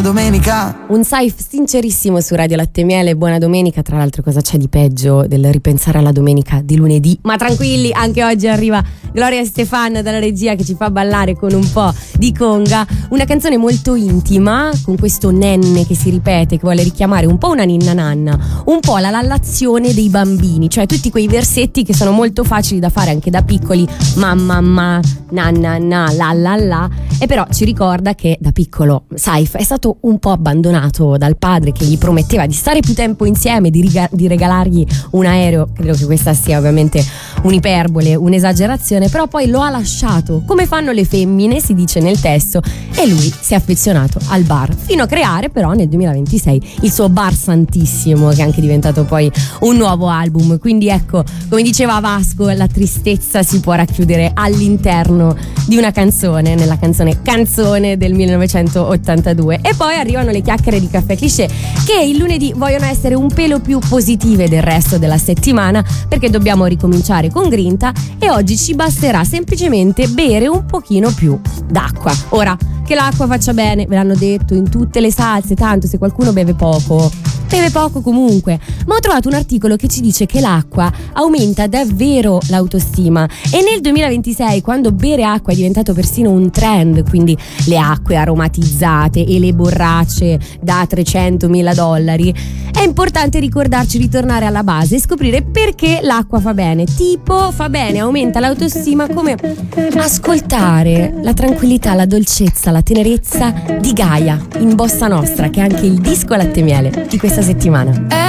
domenica. Un Saif sincerissimo su Radio Latte e Miele. Buona domenica. Tra l'altro, cosa c'è di peggio del ripensare alla domenica di lunedì? Ma tranquilli, anche oggi arriva Gloria Stefan dalla regia che ci fa ballare con un po' di conga. Una canzone molto intima, con questo nenne che si ripete, che vuole richiamare un po' una ninna nanna, un po' la lallazione dei bambini, cioè tutti quei versetti che sono molto facili da fare anche da piccoli, mamma, nanna, la la la. E però ci ricorda che da piccolo Saif è stato un po' abbandonato dal padre, che gli prometteva di stare più tempo insieme, di regalargli un aereo. Credo che questa sia ovviamente un'iperbole, un'esagerazione, però poi lo ha lasciato, come fanno le femmine, si dice nel testo, e lui si è affezionato al bar, fino a creare però nel 2026 il suo Bar Santissimo, che è anche diventato poi un nuovo album. Quindi ecco, come diceva Vasco, la tristezza si può racchiudere all'interno di una canzone, nella Canzone del 1982. E poi arrivano le chiacchiere di Caffè Cliché, che il lunedì vogliono essere un pelo più positive del resto della settimana, perché dobbiamo ricominciare con grinta e oggi ci basterà semplicemente bere un pochino più d'acqua. Ora, che l'acqua faccia bene, ve l'hanno detto in tutte le salse, tanto se qualcuno beve poco comunque. Ma ho trovato un articolo che ci dice che l'acqua aumenta davvero l'autostima, e nel 2026, quando bere acqua è diventato persino un trend, quindi le acque aromatizzate e le borracce da $300.000, è importante ricordarci di tornare alla base e scoprire perché l'acqua fa bene. Tipo, fa bene, aumenta l'autostima come ascoltare la tranquillità, la dolcezza, la tenerezza di Gaia in Bossa Nostra, che è anche il disco Latte e Miele di questa settimana.